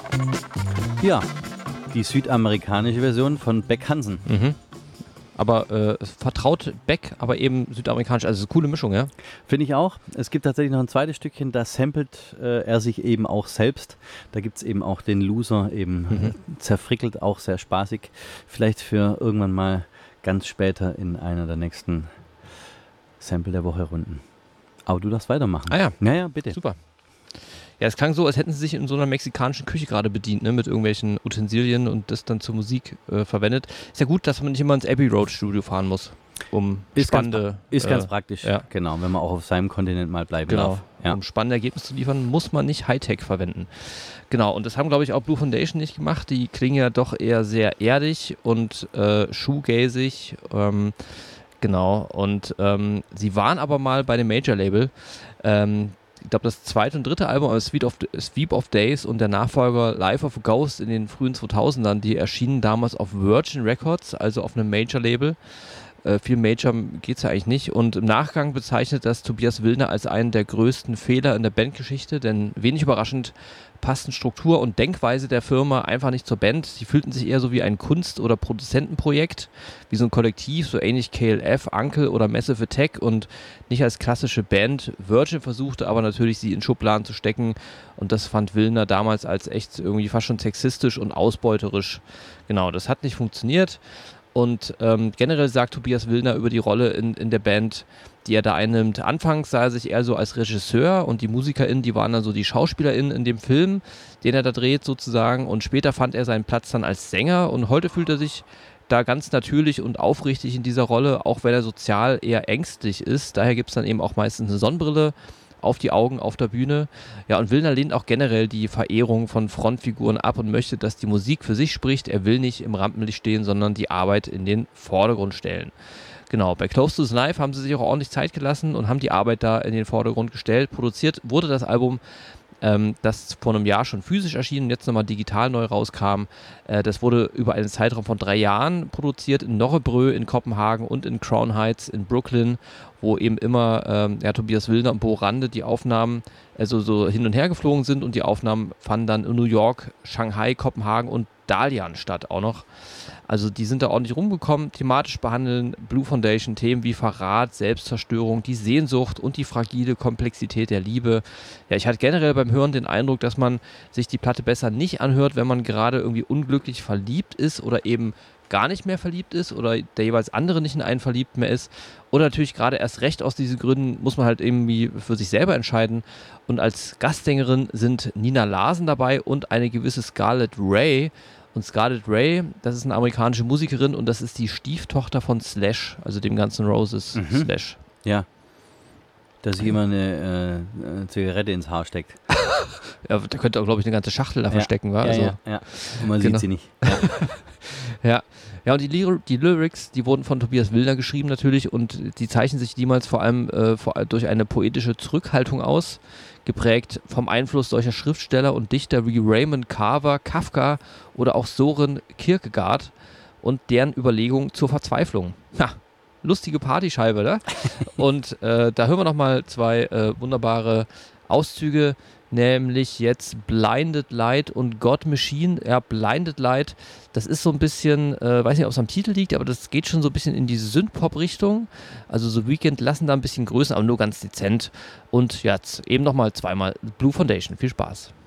Ja, die südamerikanische Version von Beck Hansen. Mhm. Aber vertraut Beck, aber eben südamerikanisch. Also eine coole Mischung, ja? Finde ich auch. Es gibt tatsächlich noch ein zweites Stückchen, da samplet er sich eben auch selbst. Da gibt es eben auch den Loser, eben zerfrickelt, auch sehr spaßig. Vielleicht für irgendwann mal ganz später in einer der nächsten Sample der Woche Runden. Aber du darfst weitermachen. Ah ja. Ja, bitte. Super. Ja, es klang so, als hätten sie sich in so einer mexikanischen Küche gerade bedient, ne, mit irgendwelchen Utensilien und das dann zur Musik verwendet. Ist ja gut, dass man nicht immer ins Abbey Road Studio fahren muss, um spannende... Ist ganz praktisch, ja. Genau, wenn man auch auf seinem Kontinent mal bleiben darf. Ja. Um spannende Ergebnisse zu liefern, muss man nicht Hightech verwenden. Genau, und das haben, glaube ich, auch Blue Foundation nicht gemacht. Die klingen ja doch eher sehr erdig und shoegazig. Genau, und sie waren aber mal bei dem Major-Label. Ich glaube, das zweite und dritte Album, also Sweep of Days und der Nachfolger Life of a Ghost in den frühen 2000ern, die erschienen damals auf Virgin Records, also auf einem Major-Label. Viel Major geht es ja eigentlich nicht. Und im Nachgang bezeichnet das Tobias Wildner als einen der größten Fehler in der Bandgeschichte, denn wenig überraschend passten Struktur und Denkweise der Firma einfach nicht zur Band. Sie fühlten sich eher so wie ein Kunst- oder Produzentenprojekt, wie so ein Kollektiv, so ähnlich KLF, Uncle oder Massive Attack und nicht als klassische Band. Virgin versuchte aber natürlich, sie in Schubladen zu stecken und das fand Wildner damals als echt irgendwie fast schon sexistisch und ausbeuterisch. Genau, das hat nicht funktioniert. Und generell sagt Tobias Wildner über die Rolle in der Band, die er da einnimmt. Anfangs sah er sich eher so als Regisseur und die MusikerInnen, die waren dann so die SchauspielerInnen in dem Film, den er da dreht sozusagen. Und später fand er seinen Platz dann als Sänger und heute fühlt er sich da ganz natürlich und aufrichtig in dieser Rolle, auch wenn er sozial eher ängstlich ist. Daher gibt es dann eben auch meistens eine Sonnenbrille auf die Augen auf der Bühne. Ja, und Wildner lehnt auch generell die Verehrung von Frontfiguren ab und möchte, dass die Musik für sich spricht. Er will nicht im Rampenlicht stehen, sondern die Arbeit in den Vordergrund stellen. Genau, bei Close to the Knife haben sie sich auch ordentlich Zeit gelassen und haben die Arbeit da in den Vordergrund gestellt. Produziert wurde das Album, das vor einem Jahr schon physisch erschien und jetzt nochmal digital neu rauskam. Das wurde über einen Zeitraum von 3 Jahren produziert in Norrebrø in Kopenhagen und in Crown Heights in Brooklyn, wo eben immer Tobias Wildner und Bo Rande die Aufnahmen so hin und her geflogen sind und die Aufnahmen fanden dann in New York, Shanghai, Kopenhagen und Dalian statt auch noch. Also die sind da ordentlich rumgekommen, thematisch behandeln Blue Foundation Themen wie Verrat, Selbstzerstörung, die Sehnsucht und die fragile Komplexität der Liebe. Ja, ich hatte generell beim Hören den Eindruck, dass man sich die Platte besser nicht anhört, wenn man gerade irgendwie unglücklich verliebt ist oder eben gar nicht mehr verliebt ist oder der jeweils andere nicht in einen verliebt mehr ist. Oder natürlich gerade erst recht aus diesen Gründen muss man halt irgendwie für sich selber entscheiden. Und als Gastsängerin sind Nina Larsen dabei und eine gewisse Scarlett Ray. Und Scarlett Ray, das ist eine amerikanische Musikerin und das ist die Stieftochter von Slash, also dem ganzen Roses Slash. Ja, dass sich immer eine Zigarette ins Haar steckt. Ja, da könnte auch, glaube ich, eine ganze Schachtel da verstecken, wa? Ja. Und man sieht sie nicht. Ja. Ja, und die Lyrics, die wurden von Tobias Wildner geschrieben natürlich und die zeichnen sich niemals vor allem durch eine poetische Zurückhaltung aus, geprägt vom Einfluss solcher Schriftsteller und Dichter wie Raymond Carver, Kafka oder auch Søren Kierkegaard und deren Überlegungen zur Verzweiflung. Ha, lustige Partyscheibe, ne? Und da hören wir nochmal 2 wunderbare Auszüge, nämlich jetzt Blinded Light und God Machine. Ja, Blinded Light, das ist so ein bisschen, weiß nicht, ob es am Titel liegt, aber das geht schon so ein bisschen in diese Synth-Pop-Richtung. Also so Weekend lassen da ein bisschen Größen, aber nur ganz dezent. Und jetzt eben nochmal 2-mal Blue Foundation. Viel Spaß.